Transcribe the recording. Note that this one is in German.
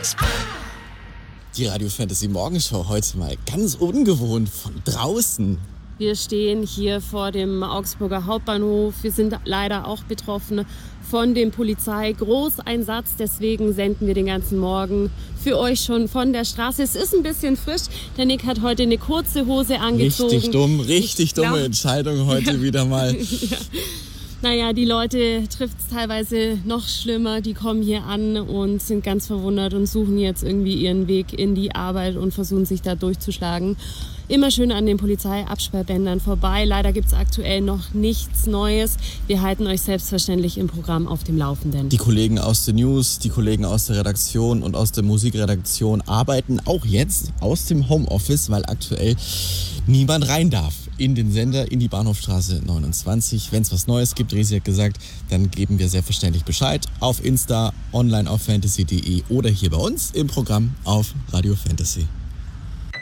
Die Radio Fantasy Morgenshow heute mal ganz ungewohnt von draußen. Wir stehen hier vor dem Augsburger Hauptbahnhof. Wir sind leider auch betroffen von dem Polizeigroßeinsatz. Deswegen senden wir den ganzen Morgen für euch schon von der Straße. Es ist ein bisschen frisch. Der Nick hat heute eine kurze Hose angezogen. Richtig dumme Entscheidung heute wieder mal. Ja. Naja, die Leute trifft es teilweise noch schlimmer. Die kommen hier an und sind ganz verwundert und suchen jetzt irgendwie ihren Weg in die Arbeit und versuchen sich da durchzuschlagen. Immer schön an den Polizeiabsperrbändern vorbei. Leider gibt es aktuell noch nichts Neues. Wir halten euch selbstverständlich im Programm auf dem Laufenden. Die Kollegen aus den News, die Kollegen aus der Redaktion und aus der Musikredaktion arbeiten auch jetzt aus dem Homeoffice, weil aktuell niemand rein darf in den Sender, in die Bahnhofstraße 29. Wenn es was Neues gibt, Resi hat gesagt, dann geben wir selbstverständlich Bescheid auf Insta, online auf fantasy.de oder hier bei uns im Programm auf Radio Fantasy.